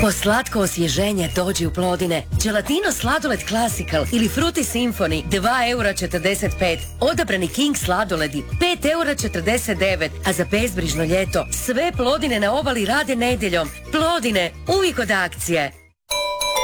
Po slatko osvježenje dođi u Plodine. Gelatino sladoled Classical ili Fruity Symphony 2,45 €. Odabrani King sladoledi 5,49 €, a za bezbrižno ljeto sve Plodine na obali rade nedjeljom. Plodine, uvijek od akcije.